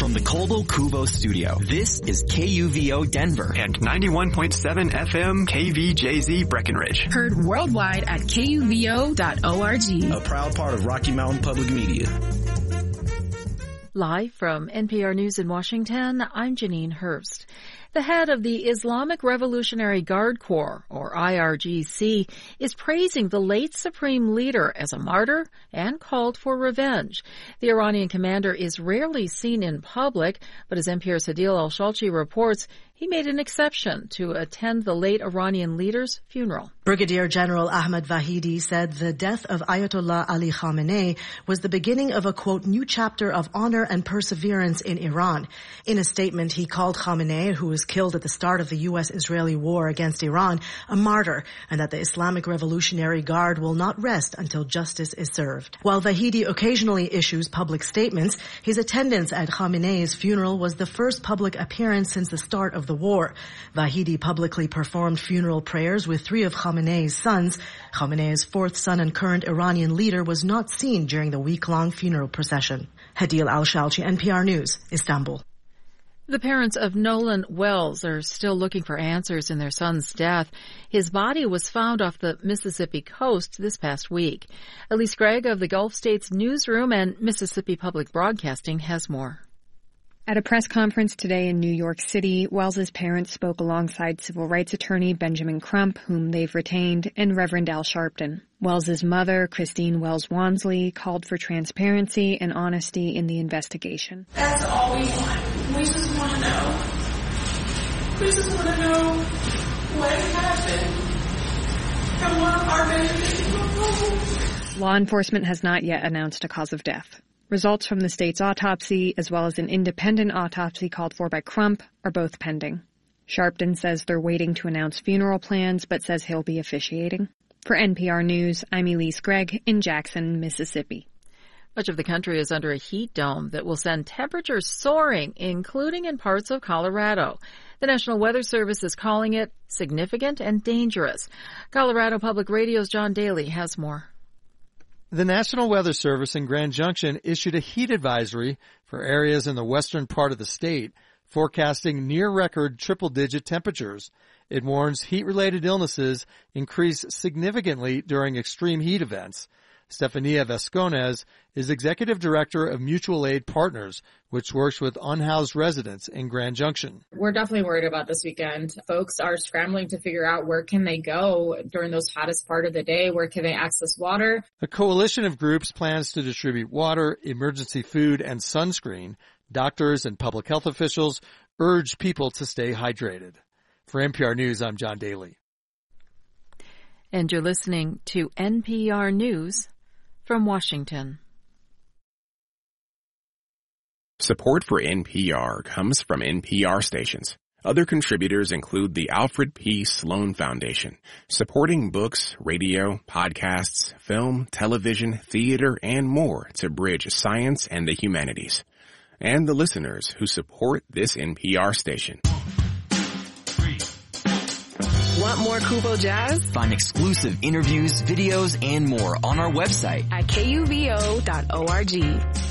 from the Colbo Cubo studio, this is KUVO Denver and 91.7 FM KVJZ Breckenridge. Heard worldwide at KUVO.org. A proud part of Rocky Mountain Public Media. Live from NPR News in Washington, I'm Janine Hurst. The head of the Islamic Revolutionary Guard Corps, or IRGC, is praising the late supreme leader as a martyr and called for revenge. The Iranian commander is rarely seen in public, but as NPR's Adil Al-Shalchi reports, he made an exception to attend the late Iranian leader's funeral. Brigadier General Ahmad Vahidi said the death of Ayatollah Ali Khamenei was the beginning of a, quote, new chapter of honor and perseverance in Iran. In a statement, he called Khamenei, who was killed at the start of the U.S.-Israeli war against Iran, a martyr, and that the Islamic Revolutionary Guard will not rest until justice is served. While Vahidi occasionally issues public statements, his attendance at Khamenei's funeral was the first public appearance since the start of the war. Vahidi publicly performed funeral prayers with three of Khamenei's sons. Khamenei's fourth son and current Iranian leader was not seen during the week-long funeral procession. Hadil Al-Shalchi, NPR News, Istanbul. The parents of Nolan Wells are still looking for answers in their son's death. His body was found off the Mississippi coast this past week. Elise Gregg of the Gulf States Newsroom and Mississippi Public Broadcasting has more. At a press conference today in New York City, Wells's parents spoke alongside civil rights attorney Benjamin Crump, whom they've retained, and Reverend Al Sharpton. Wells's mother, Christine Wells Wansley, called for transparency and honesty in the investigation. That's all we want. We just want to know. We just want to know what happened and what our benefits. Law enforcement has not yet announced a cause of death. Results from the state's autopsy, as well as an independent autopsy called for by Crump, are both pending. Sharpton says they're waiting to announce funeral plans, but says he'll be officiating. For NPR News, I'm Elise Gregg in Jackson, Mississippi. Much of the country is under a heat dome that will send temperatures soaring, including in parts of Colorado. The National Weather Service is calling it significant and dangerous. Colorado Public Radio's John Daly has more. The National Weather Service in Grand Junction issued a heat advisory for areas in the western part of the state, forecasting near-record triple-digit temperatures. It warns heat-related illnesses increase significantly during extreme heat events. Stefania Vasconez is Executive Director of Mutual Aid Partners, which works with unhoused residents in Grand Junction. We're definitely worried about this weekend. Folks are scrambling to figure out where can they go during those hottest part of the day, where can they access water. A coalition of groups plans to distribute water, emergency food, and sunscreen. Doctors and public health officials urge people to stay hydrated. For NPR News, I'm John Daly. And you're listening to NPR News from Washington. Support for NPR comes from NPR stations. Other contributors include the Alfred P. Sloan Foundation, supporting books, radio, podcasts, film, television, theater, and more to bridge science and the humanities. And the listeners who support this NPR station. Want more Cubo Jazz? Find exclusive interviews, videos, and more on our website at KUVO.org.